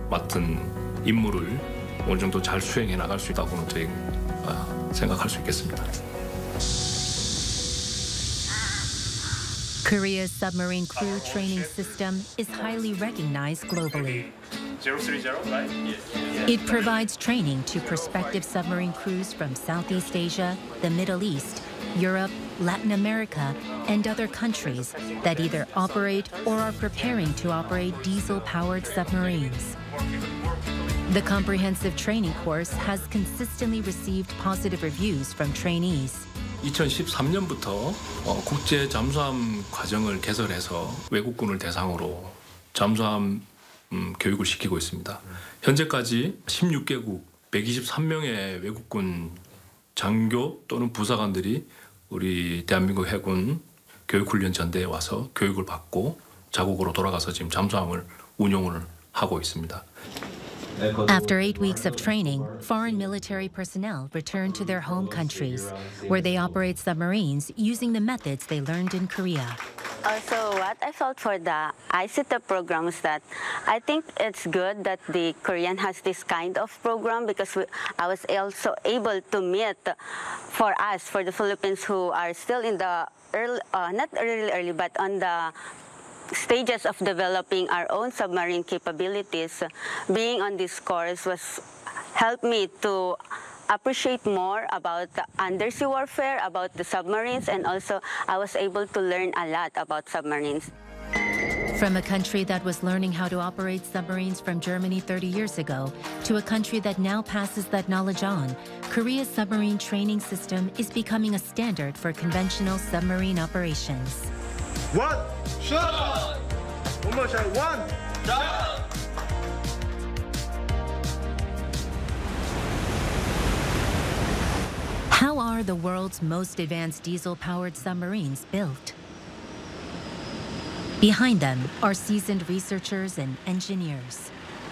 맡은 임무를 어느 정도 잘 수행해 나갈 수 있다고는 저희 생각할 수 있겠습니다. Korea's submarine crew training system is highly recognized globally. 030, right? Yes. It provides training to prospective submarine crews from Southeast Asia, the Middle East, Europe, Latin America, and other countries that either operate or are preparing to operate diesel-powered submarines. The comprehensive training course has consistently received positive reviews from trainees. 2013년부터 국제 잠수함 과정을 개설해서 외국군을 대상으로 잠수함 교육을 시키고 있습니다. 현재까지 16개국 123명의 외국군 장교 또는 부사관들이 우리 대한민국 해군 교육훈련 전대에 와서 교육을 받고 자국으로 돌아가서 지금 잠수함을 운용을 하고 있습니다. After 8 weeks of training, foreign military personnel return to their home countries, where they operate submarines using the methods they learned in Korea. Also, what I felt for the ICT program is that I think it's good that the Korean has this kind of program because I was also able to meet for us, for the Philippines who are still in the early, not really early, but on the stages of developing our own submarine capabilities. Being on this course was helped me to appreciate more about the undersea warfare, about the submarines, and also I was able to learn a lot about submarines. From a country that was learning how to operate submarines from Germany 30 years ago to a country that now passes that knowledge on, Korea's submarine training system is becoming a standard for conventional submarine operations. One shot! One more shot. One shot! How are the world's most advanced diesel-powered submarines built? Behind them are seasoned researchers and engineers.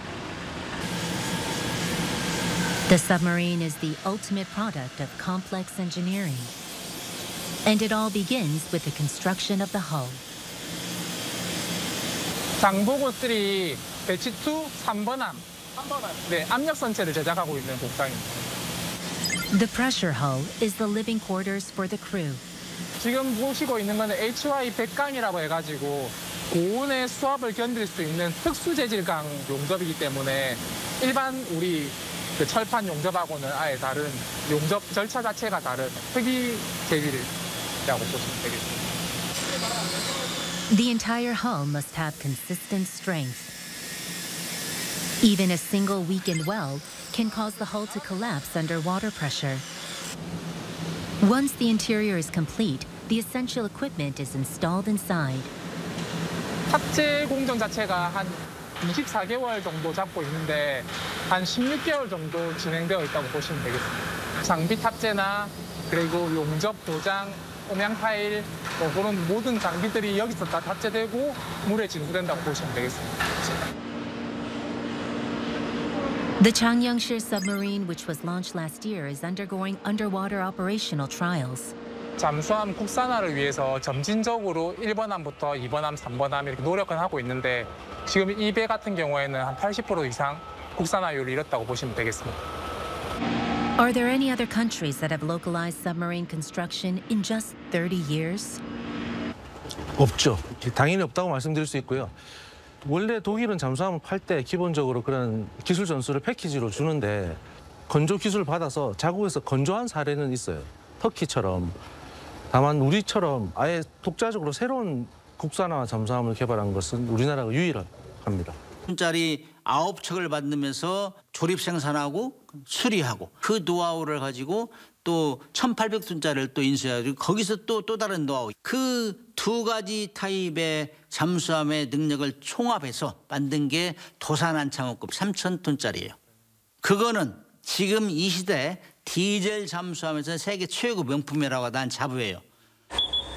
The submarine is the ultimate product of complex engineering. And it all begins with the construction of the hull. 장보고3 배치2 3번함. 네, 압력 선체를 제작하고 있는 공장입니다. The pressure hull is the living quarters for the crew. 지금 보시고 있는 거는 HY100강이라고 해가지고 고온의 수압을 견딜 수 있는 특수 재질강 용접이기 때문에 일반 우리 그 철판 용접하고는 아예 다른 용접 절차 자체가 다른 특이 재질이라고 보시면 되겠습니다. The entire hull must have consistent strength. Even a single weakened weld can cause the hull to collapse under water pressure. Once the interior is complete, the essential equipment is installed inside. 탑재 공정 자체가 한 24개월 정도 잡고 있는데 한 16개월 정도 진행되어 있다고 보시면 되겠습니다. 장비 탑재나 그리고 용접 도장, 음향 파일 그런 모든 장비들이 여기서 다 탑재되고 물에 진수된다고 보시면 되겠습니다. The Changyangshi submarine, which was launched last year, is undergoing underwater operational trials. 잠수함 국산화를 위해서 점진적으로 1번함부터 2번함, 3번함 이렇게 노력은 하고 있는데 지금 이 배 같은 경우에는 한 80% 이상 국산화율을 이뤘다고 보시면 되겠습니다. Are there any other countries that have localized submarine construction in just 30 years? 없죠. 당연히 없다고 말씀드릴 수 있고요. 원래 독일은 잠수함을 팔 때 기본적으로 그런 기술 전수를 패키지로 주는데 건조 기술을 받아서 자국에서 건조한 사례는 있어요. 터키처럼. 다만 우리처럼 아예 독자적으로 새로운 국산화 잠수함을 개발한 것은 우리나라가 유일합니다. 톤짜리 9척을 만들면서 조립 생산하고 수리하고 그 노하우를 가지고 또 1800톤짜리를 또 인수해가지고 거기서 또 다른 노하우. 그 두 가지 타입의 잠수함의 능력을 총합해서 만든 게 도산한창호급 3000톤짜리예요. 그거는 지금 이 시대 디젤 잠수함에서 세계 최고 명품이라고 난 자부해요.